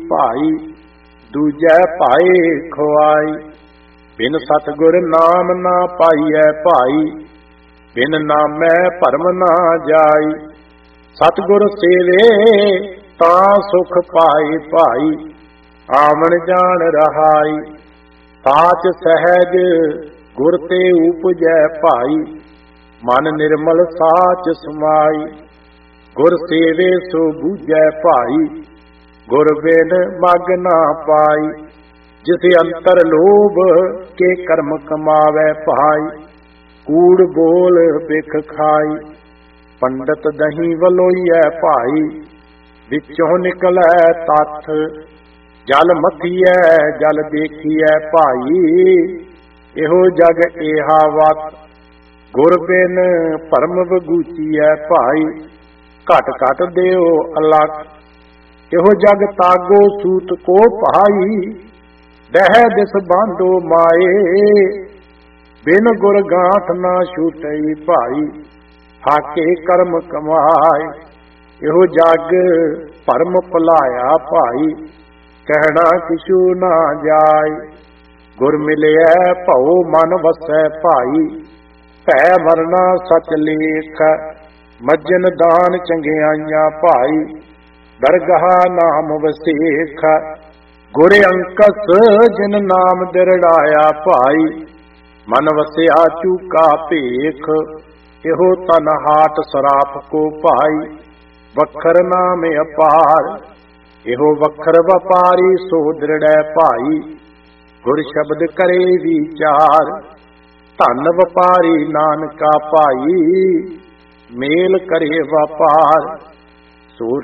ਭਾਈ, ਦੂਜੈ ਭਾਏ ਖੁਆਈ। ਬਿਨ ਸਤਿਗੁਰ ਨਾਮ ਨਾ ਪਾਈਐ ਭਾਈ, ਬਿਨ ਨਾਮੈ ਭਰਮ ਨਾ ਜਾਈ। ਸਤਿਗੁਰ ਸੇਵੇ ਤਾਂ ਸੁਖ ਪਾਏ ਭਾਈ, ਆਵਣ ਜਾਣ ਰਹਾਈ। ਸਾਚ ਸਹਿਜ ਗੁਰ ਤੇ ਉਪਜੈ ਭਾਈ, ਮਨ ਨਿਰਮਲ ਸਾਚ ਸਮਾਈ। ਗੁਰ ਸੇਵੇ ਸੋ ਬੂਝੈ ਭਾਈ, ਗੁਰ ਬਿਨ ਮਗ ਨਾ ਪਾਈ। ਜਿਸ ਅੰਤਰ ਲੋਭ ਕੇ ਕਰਮ ਕਮਾਵੈ ਭਾਈ, ਕੂੜ ਬੋਲ ਬਿਖ ਖਾਈ। ਪੰਡਤ ਦਹੀਂ ਵਲੋਈਐ ਭਾਈ, ਵਿੱਚੋਂ ਨਿਕਲੈ ਤੱਥ। ਜਲ ਮਥੀਐ ਜਲ ਦੇਖੀਐ ਭਾਈ, ਇਹੋ ਜਗ ਏਹਾ ਵਤ। ਗੁਰ ਬਿਨ ਭਰਮ ਵਗੂਚੀਐ ਭਾਈ, ਘਟ ਘਟ ਦਿਓ ਅਲਖ। ਇਹੋ ਜਗ ਤਾਗੋ ਸੂਤ ਕੋ ਭਾਈ, ਦਹਿ ਦਿਸ ਬਾਂਧੋ ਮਾਏ। ਬਿਨ ਗੁਰ ਗਾਂਠ ਨਾ ਛੂਟਈ ਭਾਈ, ਹਾਕੇ ਕਰਮ ਕਮਾਏ। ਇਹੋ ਜਗ ਭਰਮ ਭੁਲਾਇਆ ਭਾਈ, ਕਹਿਣਾ ਕਿਛੂ ਨਾ ਜਾਏ। ਗੁਰ ਮਿਲਿਆ ਭਉ ਮਨ ਵਸੈ ਭਾਈ, ਭੈ ਮਰਨਾ ਸਚ ਲੇਖ। ਮੱਜਨ ਦਾਨ ਚੰਗਿਆਈਆਂ ਭਾਈ, ਦਰਗਾਹ ਨਾਮ ਵਸੇਖ। ਗੁਰ ਅੰਕਸ ਜਿਨ ਨਾਮ ਦਿਰੜਾਇਆ ਭਾਈ, ਮਨ ਵਸਿਆ ਚੂਕਾ ਭੇਖ। ਇਹੋ ਤਨ ਹਾਟ ਸਰਾਪ ਕੋ ਭਾਈ, ਵਖਰ ਨਾਮ ਅਪਾਰ। ਇਹੋ ਵਖਰ ਵਪਾਰੀ ਸੋ ਦ੍ਰਿੜੈ ਭਾਈ, ਗੁਰ ਸ਼ਬਦ ਕਰੇ ਵਿਚਾਰ। ਧਨ ਵਪਾਰੀ ਨਾਨਕਾ ਭਾਈ, ਮੇਲ ਕਰੇ ਵਪਾਰ। ਸੋ